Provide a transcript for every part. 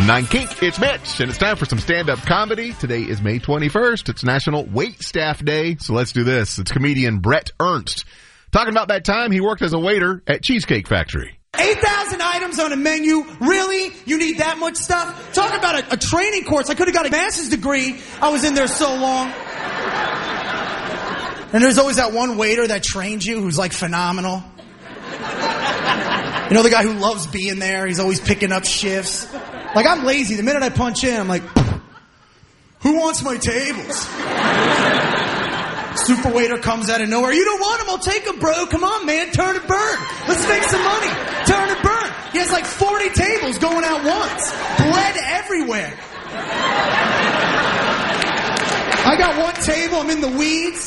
1019 Kink, it's Mitch, and it's time for some stand-up comedy. Today is May 21st. It's National Wait Staff Day, so let's do this. It's comedian Brett Ernst talking about that time he worked as a waiter at Cheesecake Factory. 8,000 items on a menu. Really? You need that much stuff? Talk about a training course. I could have got a master's degree. I was in there so long. And there's always that one waiter that trains you who's like phenomenal. You know the guy who loves being there? He's always picking up shifts. Like, I'm lazy. The minute I punch in, I'm like, who wants my tables? Super waiter comes out of nowhere. You don't want them? I'll take them, bro. Come on, man. Turn and burn. Let's make some money. Turn and burn. He has like 40 tables going out once. Bread everywhere. I got one table. I'm in the weeds.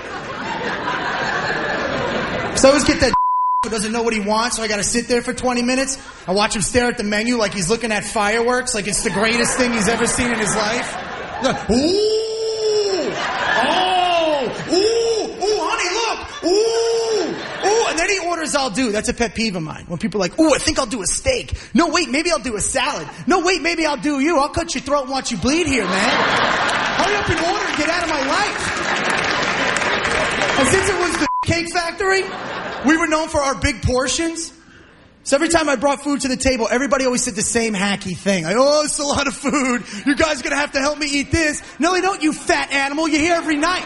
So I always get that who doesn't know what he wants, so I got to sit there for 20 minutes. I watch him stare at the menu like he's looking at fireworks, like it's the greatest thing he's ever seen in his life. Like, ooh! Oh! Ooh! Ooh, honey, look! Ooh! Ooh! And then he orders I'll do. That's a pet peeve of mine. When people are like, ooh, I think I'll do a steak. No, wait, maybe I'll do a salad. No, wait, maybe I'll do you. I'll cut your throat and watch you bleed here, man. Hurry up and order and get out of my life. And since it was the cake factory, we were known for our big portions. So every time I brought food to the table, everybody always said the same hacky thing. Like, oh, it's a lot of food. You guys are going to have to help me eat this. No, they don't, you fat animal. You're here every night.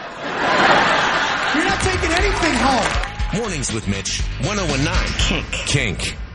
You're not taking anything home. Mornings with Mitch. 1019 Kink.